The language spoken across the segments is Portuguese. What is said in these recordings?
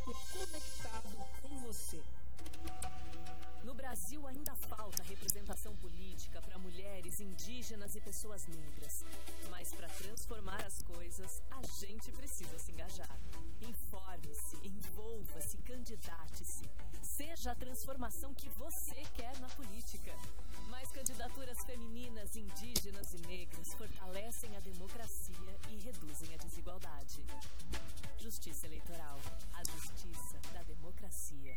público conectado com você. No Brasil ainda falta representação política para mulheres, indígenas e pessoas negras. Mas para transformar as coisas, a gente precisa se engajar. Informe-se, envolva-se, candidate-se. Seja a transformação que você quer na política. Mais candidaturas femininas, indígenas e negras fortalecem a democracia e reduzem a desigualdade. Justiça Eleitoral. A justiça da democracia.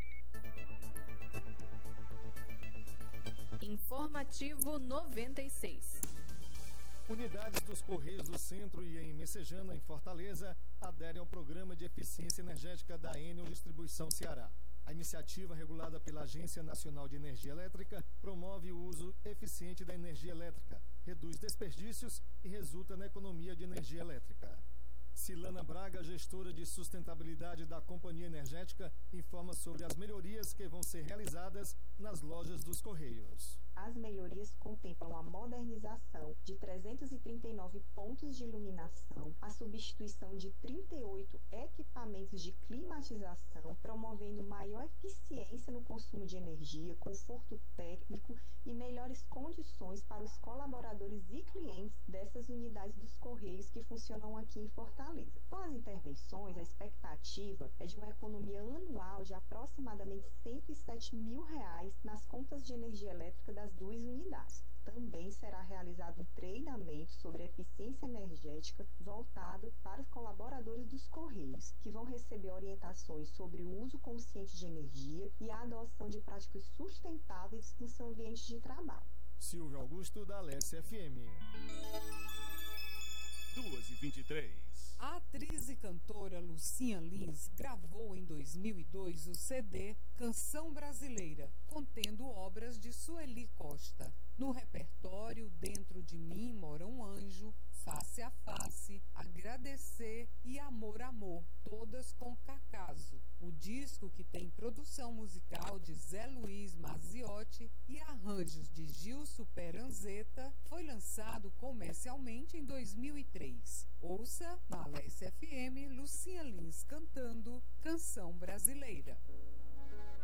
Informativo 96. Unidades dos Correios do Centro e em Messejana, em Fortaleza, aderem ao Programa de Eficiência Energética da Enel Distribuição Ceará. A iniciativa, regulada pela Agência Nacional de Energia Elétrica, promove o uso eficiente da energia elétrica, reduz desperdícios e resulta na economia de energia elétrica. Silana Braga, gestora de sustentabilidade da Companhia Energética, informa sobre as melhorias que vão ser realizadas nas lojas dos Correios. As melhorias contemplam a modernização de 339 pontos de iluminação, a substituição de 38 equipamentos de climatização, promovendo maior eficiência no consumo de energia, conforto técnico e melhores condições para os colaboradores e clientes dessas unidades dos Correios que funcionam aqui em Fortaleza. Com as intervenções, a expectativa é de uma economia anual de aproximadamente R$107 mil nas contas de energia elétrica das duas unidades. Também será realizado um treinamento sobre eficiência energética voltado para os colaboradores dos Correios, que vão receber orientações sobre o uso consciente de energia e a adoção de práticas sustentáveis no seu ambiente de trabalho. Silvio Augusto, da Alesse FM. 2h23. A atriz e cantora Lucinha Lins gravou em 2002 o CD Canção Brasileira, contendo obras de Sueli Costa. No repertório Dentro de Mim Mora um Anjo, Face a Face, Agradecer e Amor, Amor, todas com Cacaso. O disco, que tem produção musical de Zé Luiz Maziotti e arranjos de Gilson Peranzeta, foi lançado comercialmente em 2003. Ouça na Alesse FM Lucinha Lins cantando Canção Brasileira.